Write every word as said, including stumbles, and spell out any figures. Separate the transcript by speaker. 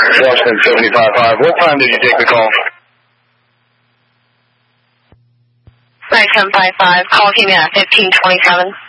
Speaker 1: Washington seventy-five five. What time did you take the call?
Speaker 2: Right, seven five five. Call came in at fifteen twenty-seven.